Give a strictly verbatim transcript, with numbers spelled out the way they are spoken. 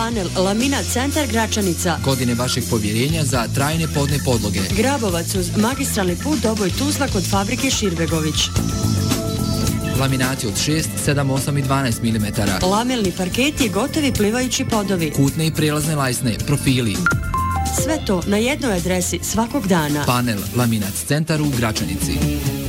Panel, laminat centar Gračanica. Godine vašeg povjerenja za trajne podne podloge. Grabovac uz magistralni put Doboj Tuzla kod fabrike Širbegović. Laminati od šest, sedam, osam i dvanaest milimetara. Lamelni parketi i gotovi plivajući podovi. Kutne i prelazne lajsne, profili. Sve to na jednoj adresi svakog dana. Panel, laminac centar u Gračanici.